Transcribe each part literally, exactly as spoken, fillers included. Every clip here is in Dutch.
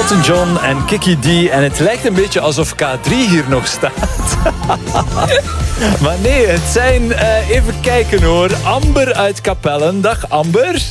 Elton John en Kiki D. En het lijkt een beetje alsof K drie hier nog staat. Maar nee, het zijn... Uh, even kijken hoor. Amber uit Capellen. Dag Amber.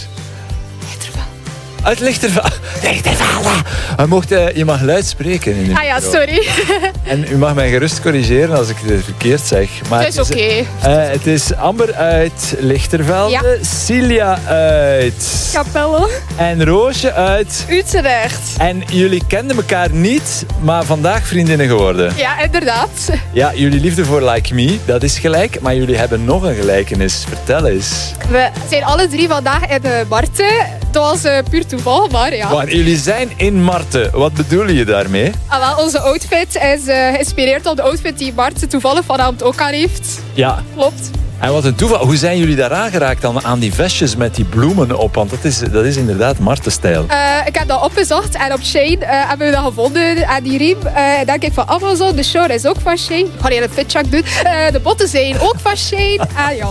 Uit Lichtervelde. Lichtervelde. Je, mocht, uh, je mag luid spreken. In ah ja, sorry. En u mag mij gerust corrigeren als ik het verkeerd zeg. Maar het is oké. Okay. Uh, het is Amber uit Lichtervelde. Ja. Cilia uit... Capelle. En Roosje uit... Utrecht. En jullie kenden elkaar niet, maar vandaag vriendinnen geworden. Ja, inderdaad. Ja, jullie liefde voor Like Me, dat is gelijk. Maar jullie hebben nog een gelijkenis. Vertel eens. We zijn alle drie vandaag in de Marten. Dat was uh, puur toeval, maar ja. Maar jullie zijn in Marten. Wat bedoel je daarmee? Ah, wel, onze outfit is uh, geïnspireerd op de outfit die Marten toevallig vanavond ook aan heeft. Ja. Klopt. En wat een toeval. Hoe zijn jullie daar aangeraakt dan aan die vestjes met die bloemen op? Want dat is, dat is inderdaad Marten-stijl. Uh, ik heb dat opgezocht en op Shein uh, hebben we dat gevonden. En die riem, uh, denk ik van Amazon. De short is ook van Shein. Ik ga hier een fitcheck doen. Uh, de botten zijn ook van Shein. Ah ja.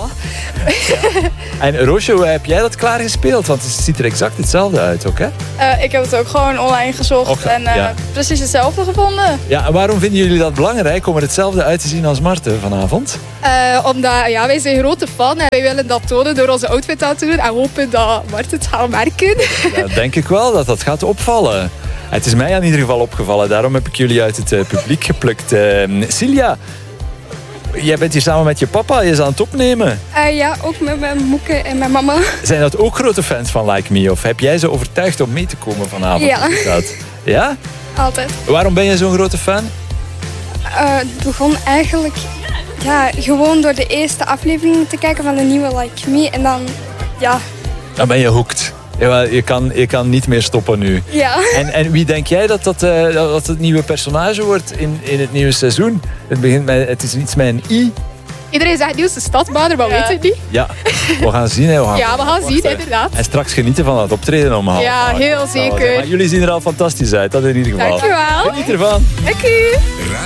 En Roosje, hoe heb jij dat klaargespeeld? Want het ziet er exact hetzelfde uit ook, hè? Uh, ik heb het ook gewoon online gezocht Och, en uh, ja. precies hetzelfde gevonden. Ja, en waarom vinden jullie dat belangrijk om er hetzelfde uit te zien als Marten vanavond? Uh, omdat ja, wij zijn grote fan en wij willen dat tonen door onze outfit aan te doen en hopen dat Marten het gaat merken. Ja, denk ik wel dat dat gaat opvallen. Het is mij in ieder geval opgevallen, daarom heb ik jullie uit het uh, publiek geplukt. Uh, Cilia, jij bent hier samen met je papa, je is aan het opnemen. Uh, ja, ook met mijn moeke en mijn mama. Zijn dat ook grote fans van Like Me? Of heb jij ze overtuigd om mee te komen vanavond? Ja. Ja? Altijd. Waarom ben je zo'n grote fan? Uh, het begon eigenlijk ja, gewoon door de eerste aflevering te kijken van de nieuwe Like Me. En dan, ja... Dan ben je hooked. Je kan, je kan niet meer stoppen nu. Ja. En, en wie denk jij dat dat, uh, dat het nieuwe personage wordt in, in het nieuwe seizoen? Het, begint met, het is iets met een I. Iedereen zegt nieuwste stadbader, maar ja. weet het niet. Ja, we gaan zien. Hè. We gaan ja, we gaan zien, inderdaad. En straks genieten van het optreden om half. Ja, heel zeker. Maar jullie zien er al fantastisch uit, dat in ieder geval. Dankjewel. Geniet ervan. Dank u.